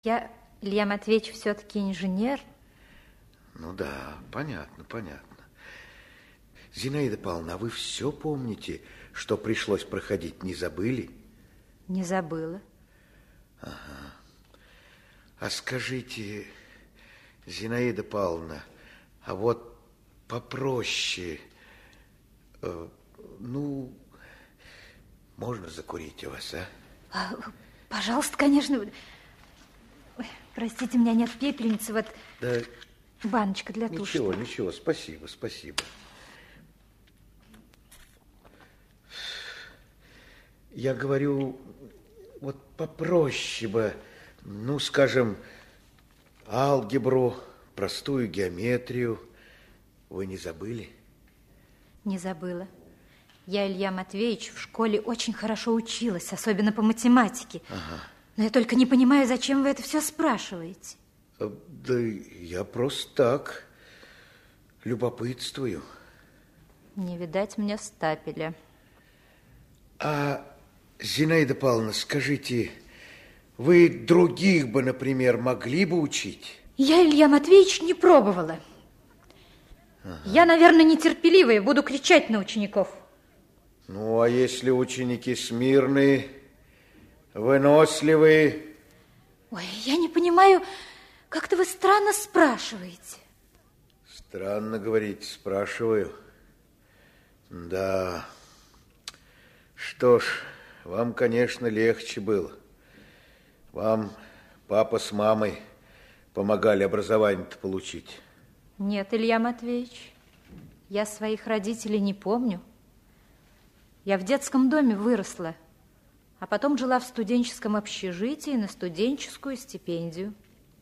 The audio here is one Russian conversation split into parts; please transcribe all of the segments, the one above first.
Я, Илья Матвеевич, все-таки инженер. Ну да, понятно, понятно. Зинаида Павловна, а вы все помните, что пришлось проходить, не забыли? Не забыла. Ага. А скажите, Зинаида Павловна, а вот попроще, ну, можно закурить у вас, а? Пожалуйста, конечно. Ой, простите, у меня нет пепельницы, вот да, баночка для туши. Ничего, ничего, спасибо, спасибо. Я говорю, вот попроще бы, ну, скажем, алгебру, простую геометрию. Вы не забыли? Не забыла. Я, Илья Матвеевич, в школе очень хорошо училась, особенно по математике. Ага. Но я только не понимаю, зачем вы это все спрашиваете. Да я просто так любопытствую. Не видать мне стапеля. А, Зинаида Павловна, скажите, вы других бы, например, могли бы учить? Я, Илья Матвеевич, не пробовала. Ага. Я, наверное, нетерпеливая, буду кричать на учеников. Ну, а если ученики смирные, выносливые? Ой, я не понимаю, как-то вы странно спрашиваете. Странно, говорите, спрашиваю. Да. Что ж, вам, конечно, легче было. Вам папа с мамой помогали образование-то получить. Нет, Илья Матвеевич, я своих родителей не помню. Я в детском доме выросла, а потом жила в студенческом общежитии на студенческую стипендию.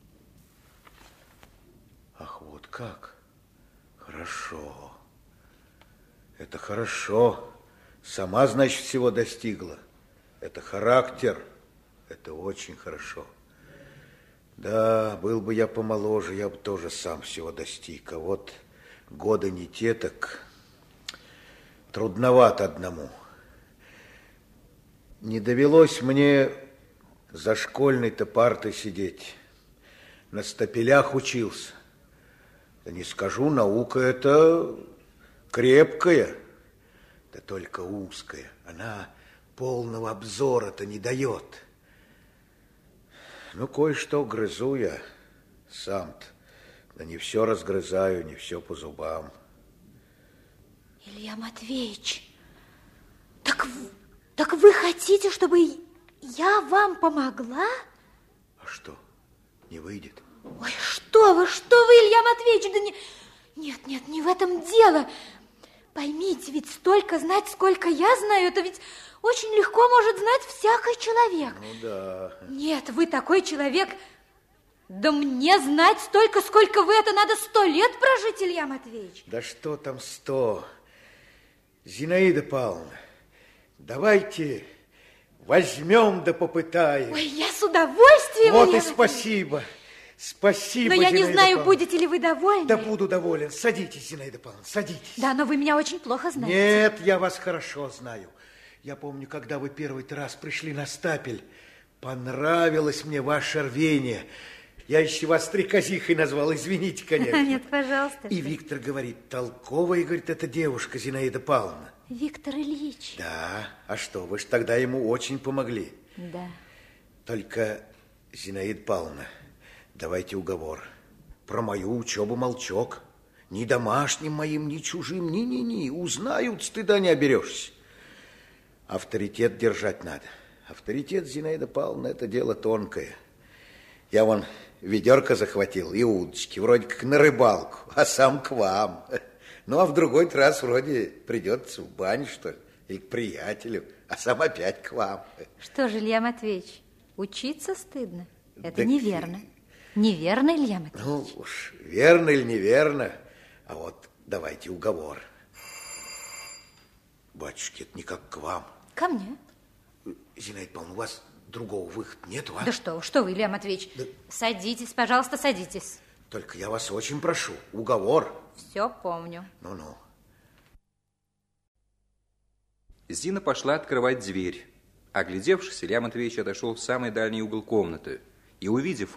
Ах, вот как? Хорошо. Это хорошо. Сама, значит, всего достигла. Это характер. Это очень хорошо. Да, был бы я помоложе, я бы тоже сам всего достиг. А вот годы не те, так трудновато одному. Не довелось мне за школьной-то партой сидеть. На стапелях учился. Да не скажу, наука это крепкая, да только узкая. Она полного обзора-то не дает. Ну, кое-что грызу я сам-то. Да не все разгрызаю, не все по зубам. Илья Матвеевич, так вы хотите, чтобы я вам помогла? А что, не выйдет? Ой, что вы, Илья Матвеевич, да нет, не в этом дело. Поймите, ведь столько знать, сколько я знаю, это ведь очень легко может знать всякий человек. Ну да. Нет, вы такой человек, да мне знать столько, сколько вы, это надо 100 лет прожить, Илья Матвеевич. Да что там 100? Зинаида Павловна, давайте возьмем да попытаем. Ой, я с удовольствием, вот Илья и спасибо. Спасибо, но я Зинаида не знаю, Павловна. будете ли вы довольны. Да буду доволен. Садитесь, Зинаида Павловна, садитесь. Да, но вы меня очень плохо знаете. Нет, я вас хорошо знаю. Я помню, когда вы первый раз пришли на стапель, понравилось мне ваше рвение. Я еще вас стрекозихой назвал, извините, конечно. Нет, пожалуйста. И Виктор говорит, толковая, говорит, эта девушка, Зинаида Павловна. Виктор Ильич. Да, а что, вы ж тогда ему очень помогли. Да. Только, Зинаида Павловна, давайте уговор. Про мою учебу молчок. Ни домашним моим, ни чужим, ни. Узнают, стыда не оберешься. Авторитет держать надо. Авторитет, Зинаида Павловна, это дело тонкое. Я вон ведерко захватил и удочки, вроде как на рыбалку, а сам к вам. Ну, а в другой раз вроде придется в баню, что ли, или к приятелю, а сам опять к вам. Что же, Илья Матвеевич, учиться стыдно? Это так неверно. Неверно, Илья Матвеевич? Ну уж, верно или неверно, а вот давайте уговор. Батюшки, это никак к вам. Ко мне? Зинаида Павловна, у вас другого выхода нет, а? Да что вы, Илья Матвеевич, да... Садитесь, пожалуйста, садитесь. Только я вас очень прошу, уговор. Все помню. Ну-ну. Зина пошла открывать дверь. Оглядевшись, Илья Матвеевич отошел в самый дальний угол комнаты и, увидев